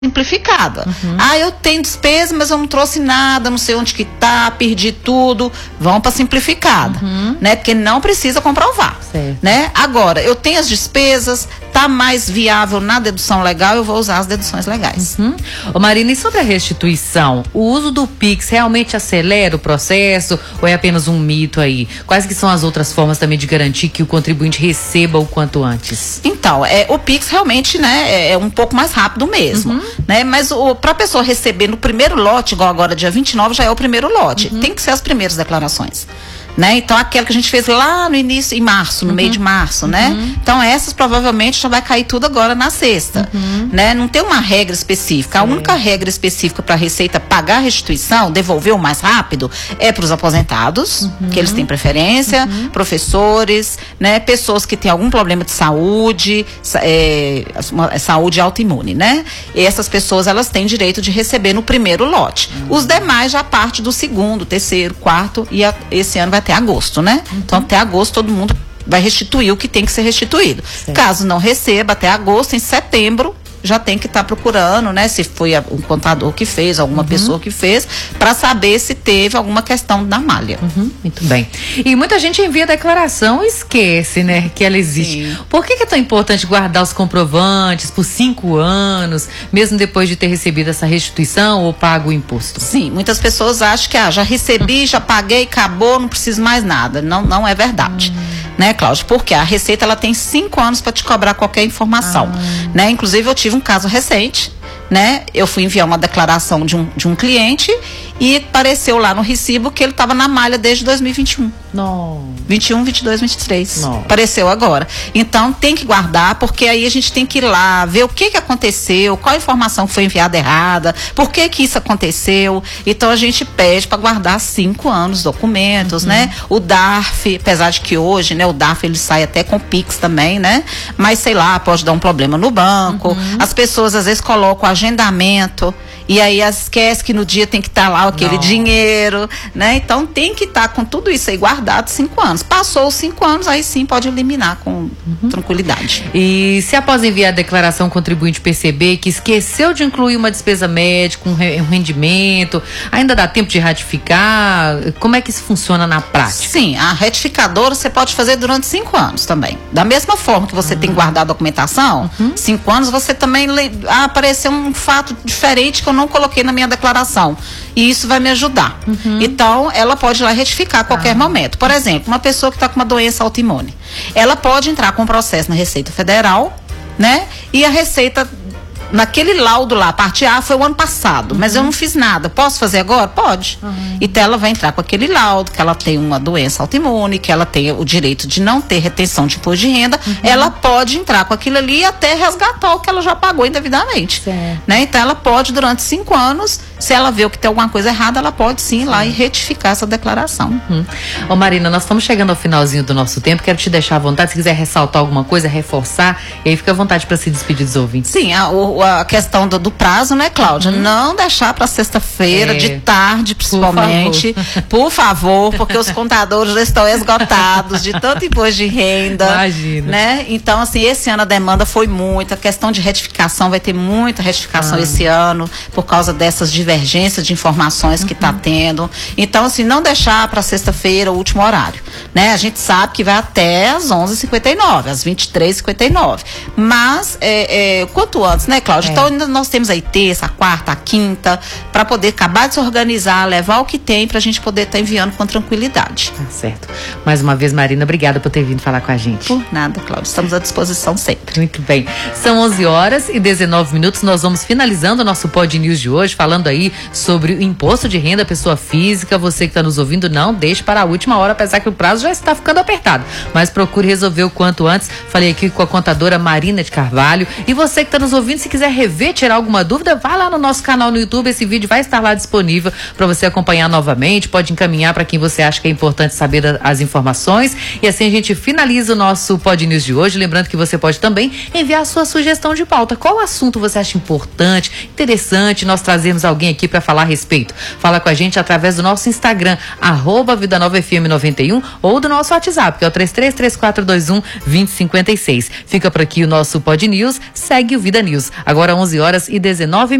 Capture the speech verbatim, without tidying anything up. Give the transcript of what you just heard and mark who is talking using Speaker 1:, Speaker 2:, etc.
Speaker 1: simplificada. Uhum. Ah, eu tenho despesa, mas eu não trouxe nada, não sei onde que tá, perdi tudo. Vão para simplificada, uhum. né? Porque não precisa comprovar, certo. né? Agora, eu tenho as despesas, tá mais viável na dedução legal, eu vou usar as deduções legais.
Speaker 2: Uhum. Ô Marina, e sobre a restituição, o uso do Pix realmente acelera o processo ou é apenas um mito aí? Quais que são as outras formas também de garantir que o contribuinte receba o quanto antes?
Speaker 1: Então, é, o Pix realmente, né, é, é um pouco mais rápido mesmo. Uhum. Né? Mas para a pessoa receber no primeiro lote, igual agora dia vinte e nove, já é o primeiro lote. Uhum. Tem que ser as primeiras declarações. Né? Então, aquela que a gente fez lá no início, em março, no uhum. meio de março, né? Uhum. Então, essas provavelmente já vai cair tudo agora na sexta, uhum. né? Não tem uma regra específica. A única regra específica para a Receita pagar a restituição, devolver o mais rápido, é para os aposentados, uhum. que eles têm preferência, uhum. professores, né? Pessoas que têm algum problema de saúde, é, uma, saúde autoimune, né? E essas pessoas, elas têm direito de receber no primeiro lote. Uhum. Os demais já parte do segundo, terceiro, quarto, e a, esse ano vai até agosto, né? Uhum. Então, até agosto, todo mundo vai restituir o que tem que ser restituído. Certo. Caso não receba, até agosto, em setembro, já tem que estar tá procurando, né? Se foi um contador que fez, alguma uhum. pessoa que fez, para saber se teve alguma questão da malha.
Speaker 2: Uhum. Muito bem. E muita gente envia a declaração e esquece, né? Que ela existe. Sim. Por que, que é tão importante guardar os comprovantes por cinco anos, mesmo depois de ter recebido essa restituição ou pago o imposto?
Speaker 1: Sim, muitas pessoas acham que ah, já recebi, já paguei, acabou, não preciso mais nada. Não, não é verdade. Hum. Né, Cláudia? Porque a Receita, ela tem cinco anos para te cobrar qualquer informação. Ah. Né? Inclusive, eu tive um caso recente, né? Eu fui enviar uma declaração de um, de um cliente e apareceu lá no recibo que ele estava na malha desde dois mil e vinte e um.
Speaker 2: Não.
Speaker 1: vinte e um, vinte e dois, vinte e três. Não. Apareceu agora. Então tem que guardar, porque aí a gente tem que ir lá, ver o que que aconteceu, qual a informação foi enviada errada, por que que isso aconteceu. Então a gente pede para guardar cinco anos documentos, uhum. né? O D A R F, apesar de que hoje, né, o D A R F ele sai até com Pix também, né? Mas sei lá, pode dar um problema no banco. Uhum. As pessoas às vezes colocam agendamento e aí esquece que no dia tem que estar tá lá aquele Não. dinheiro, né? Então tem que estar tá com tudo isso aí guardado cinco anos. Passou os cinco anos, aí sim pode eliminar com uhum. tranquilidade.
Speaker 2: E se após enviar a declaração o contribuinte perceber que esqueceu de incluir uma despesa médica, um, re, um rendimento, ainda dá tempo de ratificar? Como é que isso funciona na prática?
Speaker 1: Sim, a retificadora você pode fazer durante cinco anos também. Da mesma forma que você uhum. tem que guardar a documentação, uhum. cinco anos você também ah, apareceu um fato diferente que eu não coloquei na minha declaração. E isso vai me ajudar. Uhum. Então, ela pode ir lá retificar a qualquer ah. momento. Por exemplo, uma pessoa que está com uma doença autoimune, ela pode entrar com um processo na Receita Federal, né? E a Receita, naquele laudo lá, a parte A foi o ano passado, uhum. mas eu não fiz nada. Posso fazer agora? Pode. Uhum. Então ela vai entrar com aquele laudo, que ela tem uma doença autoimune, que ela tem o direito de não ter retenção de imposto de renda, uhum. ela pode entrar com aquilo ali até resgatar o que ela já pagou indevidamente. Né? Então ela pode, durante cinco anos, se ela vê que tem alguma coisa errada, ela pode sim ir lá e retificar essa declaração.
Speaker 2: Uhum. Ô Marina, nós estamos chegando ao finalzinho do nosso tempo, quero te deixar à vontade, se quiser ressaltar alguma coisa, reforçar, e aí fica à vontade para se despedir dos ouvintes.
Speaker 1: Sim, a, o, a questão do, do prazo, né, Cláudia? Uhum. Não deixar para sexta-feira, é. de tarde, principalmente. Por favor. Por favor, porque os contadores já estão esgotados de tanto imposto de renda.
Speaker 2: Imagina.
Speaker 1: Né? Então, assim, esse ano a demanda foi muita. A questão de retificação, vai ter muita retificação ah. esse ano, por causa dessas divergências de informações que está uhum. tendo. Então, assim, não deixar para sexta-feira o último horário. Né? A gente sabe que vai até às onze e cinquenta e nove, às vinte e três e cinquenta e nove. Mas, é, é, quanto antes, né, Cláudia? É. Então, ainda nós temos aí terça, a quarta, a quinta, para poder acabar de se organizar, levar o que tem, para a gente poder estar tá enviando com tranquilidade.
Speaker 2: Tá certo. Mais uma vez, Marina, obrigada por ter vindo falar com a gente.
Speaker 1: Por nada, Cláudia. Estamos à disposição sempre.
Speaker 2: Muito bem. São onze horas e dezenove minutos. Nós vamos finalizando o nosso Pod News de hoje, falando aí sobre o imposto de renda pessoa física. Você que está nos ouvindo, não deixe para a última hora, apesar que o prazo já está ficando apertado. Mas procure resolver o quanto antes. Falei aqui com a contadora Marina de Carvalho. E você que está nos ouvindo, se quiser rever, tirar alguma dúvida, vai lá no nosso canal no YouTube. Esse vídeo vai estar lá disponível para você acompanhar novamente, pode encaminhar para quem você acha que é importante saber a, as informações, e assim a gente finaliza o nosso Pod News de hoje, lembrando que você pode também enviar a sua sugestão de pauta. Qual assunto você acha importante, interessante, nós trazemos alguém aqui para falar a respeito? Fala com a gente através do nosso Instagram, arroba Vida Nova F M noventa e um, ou do nosso WhatsApp, que é o três três três quatro dois um, dois zero cinco seis. Fica por aqui o nosso Pod News, segue o Vida News. Agora onze horas e dezenove